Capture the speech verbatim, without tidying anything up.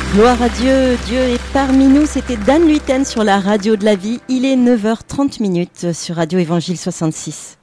Gloire à Dieu, Dieu est parmi nous, c'était Dan Luyten sur la radio de la vie, il est neuf heures trente sur Radio Évangile soixante-six.